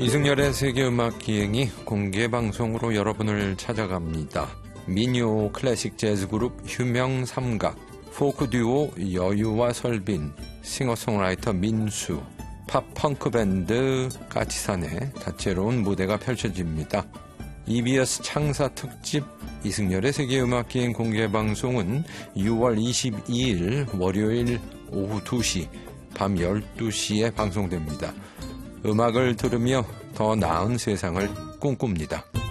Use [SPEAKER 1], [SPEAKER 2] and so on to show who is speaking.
[SPEAKER 1] 이승열의 세계음악기행이 공개방송으로 여러분을 찾아갑니다. 민요 클래식 재즈 그룹 휴명삼각, 포크 듀오 여유와 설빈, 싱어송라이터 민수, 팝펑크 밴드 까치산의 다채로운 무대가 펼쳐집니다. EBS 창사 특집 이승열의 세계음악기행 공개방송은 6월 22일 월요일 오후 2시, 밤 12시에 방송됩니다. 음악을 들으며 더 나은 세상을 꿈꿉니다.